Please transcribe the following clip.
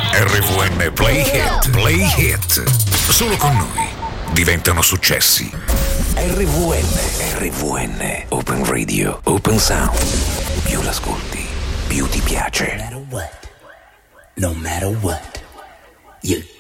RVN Play Hit, Play Hit. Solo con noi diventano successi. RVN, Open Radio, Open Sound. Più l'ascolti, più ti piace. No matter what, you